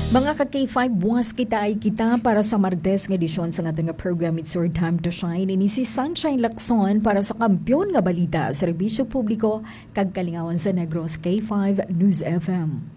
Mga ka-K5, buwas kita ay kita para sa Martes ng edisyon sa ating program It's Your Time to Shine. Ini si Sunshine Lacson para sa kampiyon nga balita, serbisyo publiko, kag kalingawan sa Negros K5 News FM.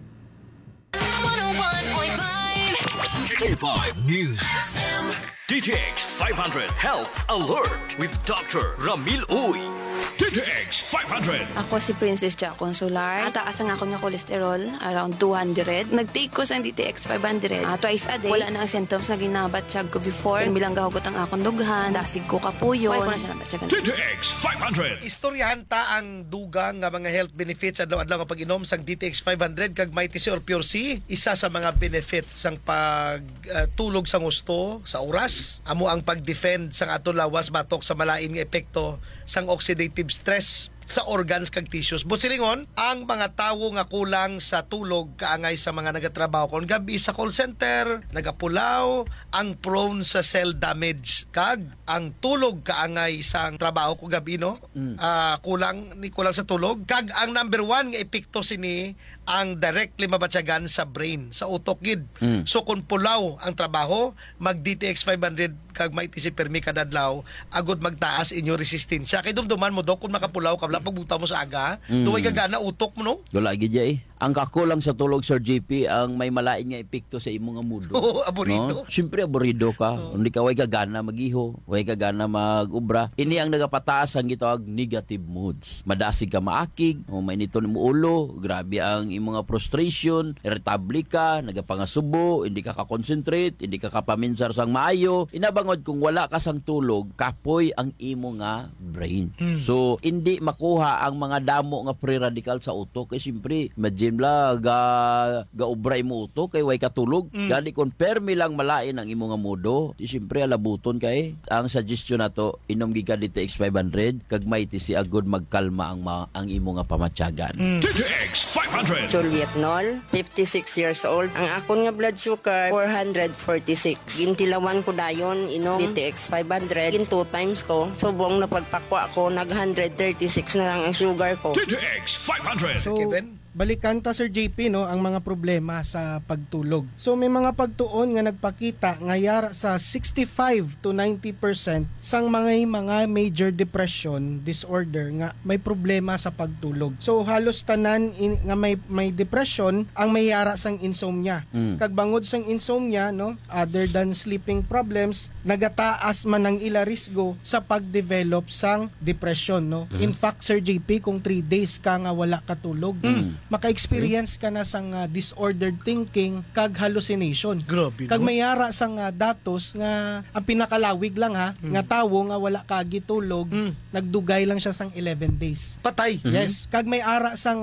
101.5 K5 News FM. DTX 500 Health Alert with Dr. Ramil Uy. DTX 500. Ako si Princess Jack Consular. Taas ang ako ng cholesterol, around 200. Nag-take ko sa DTX 500 twice a day. Wala na ang symptoms na ginabatsyag ko before. Bilang gahugot ang akong dughan, dasig ko kapuyo. Wala ko na siya nabatyagan. DTX 500. Istoryahan ta ang dugang nga mga health benefits adlaw-adlaw nga pag-inom sang DTX 500 kag Mighty C or Pure C. Isa sa mga benefits sang pagtulog sang gusto sa oras. Amo ang pag-defend sang aton lawas batok sa malain nga epekto sang oxidative stress sa organs kag tissues. Busilingon, ang mga tawo nga kulang sa tulog kaangay sa mga nagatrabaho kon gabi sa call center, nagapulaw, ang prone sa cell damage kag ang tulog kaangay sa trabaho ko gabi no. Kulang sa tulog kag ang number one nga epekto sini ang directly mabatyagan sa brain, sa utok gid. So kung pulaw ang trabaho, mag DTX 500 kag Mighty C permi kadadlaw agud magtaas inyo resistensya. Kay dumduman mo dok kung makapulaw ka pagbuta mo sa aga, duway gagana utok mo no? Wala gid ang kakulang sa tulog, Sir JP, ang may malain nga epekto sa imo nga mudo. Oo, aburido. No? Siyempre, aburido ka. Hindi ka way kagana mag-iho, way kagana mag-ubra. Ini ang nagapataas ang gitawag negative moods. Madasig ka maakig, mainito ni mo ulo, grabe ang imo nga frustration, irritable ka, nagapangasubo, hindi ka ka-concentrate, hindi ka kapaminsar sang maayo. Inabangod kung wala ka sang tulog, kapoy ang imo nga brain. So, hindi makuha ang mga damo nga free radical sa utok. Kaya siyempre, imagine gaubray mo uto kay way katulog. Gani kon permi lang malain ang imo nga mudo. Siyempre alabuton kay ang suggestion nato inom gikan DTX 500 kag Mighty C agud magkalma ang imo nga pamatyagan. DTX 500. Juliet Nol, 56 years old. Ang akon nga blood sugar 446. Gintilawan ko dayon inom DTX 500. In 2 times ko subong na pagpakwa ko nag 136 na lang ang sugar ko. DTX 500. So, Kevin? balikan ta Sir JP no ang mga problema sa pagtulog. So may mga pagtuon nga nagpakita nga yara sa 65 to 90% sang mga major depression disorder nga may problema sa pagtulog. So halos tanan nga may depression ang may yara sang insomnia. Kag bangod sang insomnia no, other than sleeping problems, nagataas man ang ila risgo sa pagdevelop sang depression no. In fact Sir JP, kung 3 days ka nga wala katulog, maka-experience ka na sang disordered thinking kag hallucination. Grabe, kag no? mayara sang datos nga ang pinakalawig lang nga tawo nga wala ka gitulog, nagdugay lang siya sang 11 days. Patay. Yes, kag may ara sang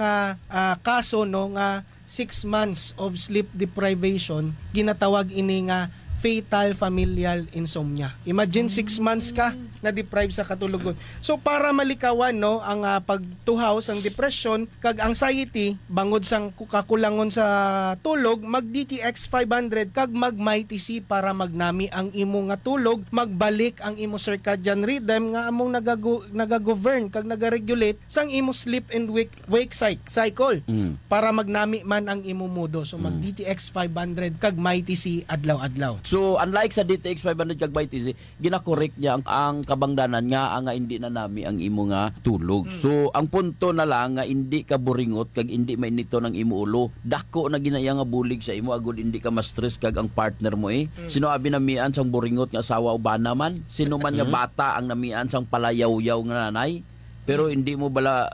kaso no nga 6 months of sleep deprivation, ginatawag ini nga fatal familial insomnia. Imagine 6 months ka na deprive sa katulugon. So para malikawan no ang pagtuhaw sang depression kag anxiety bangod sang kakulangon sa tulog, mag DTX 500 kag mag Mighty C para magnami ang imo nga tulog, magbalik ang imo circadian rhythm nga among nagagovern kag nagaregulate sang imo sleep and wake cycle para magnami man ang imo mudo. So mag DTX 500 kag Mighty C adlaw-adlaw. So unlike sa DTX 500 kag Mighty C, gina-correct niya ang kabangdanan nga hindi na nami ang imo nga tulog. So ang punto na lang nga hindi ka buringot kag hindi mainito ng imo ulo. Dako na ginaya nga bulig sa imo agud hindi ka ma-stress kag ang partner mo Sino abi namian sang buringot nga asawa o bana man? Sino man nga bata ang namian sang palayaw-yaw nga nanay? Pero hindi mo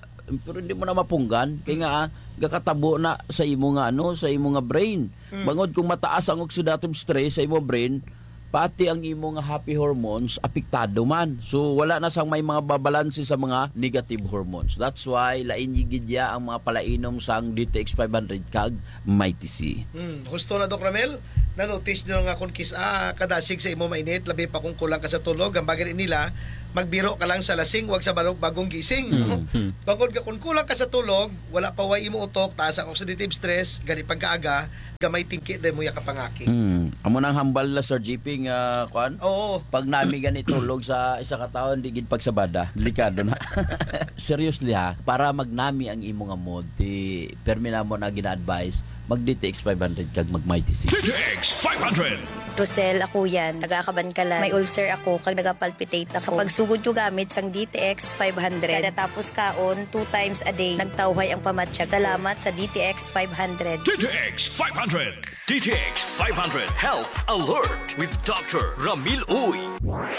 na mapunggan kay nga gakatabo na sa imo nga sa imo nga brain. Bangod kung mataas ang oxidative stress sa imo brain, pati ang imo nga happy hormones apektado man. So wala na sang may mga babalanse sa mga negative hormones. That's why lain gidya ang mga palainom sang DTX 500 kag Mighty C. Gusto na Doc Ramel? Na-notice nyo nga kung kadasig sa imo mainit, labi pa kung kulang ka sa tulog, ang bagay nila, magbiro ka lang sa lasing, wag sa bagong gising. Bangod ka, kung kulang ka sa tulog, wala pa way imo utok, taas ang oxidative stress, gani pagkaaga, gamay tingki dahil mo ya kapangaki. Amo nang hambal na Sir JP nga kuan. Oo. Pag nami gani tulog sa isa ka taon di gid pagsabada, delikado na. Seriously ha, para magnami ang imo nga mood, ti permi namo na gina-advise mag DTX 500 kag mag Mighty 6. DTX 500. Rosel, ako yan. Nagakabankalan. May ulcer ako kag nagapalpitate ako. Kapag sugod ko gamit sang DTX 500. Kada tapos kaon, 2 times a day. Nagtawhay ang pamatsyag. Salamat sa DTX 500. DTX 500. DTX 500 Health Alert with Dr. Ramil Uy.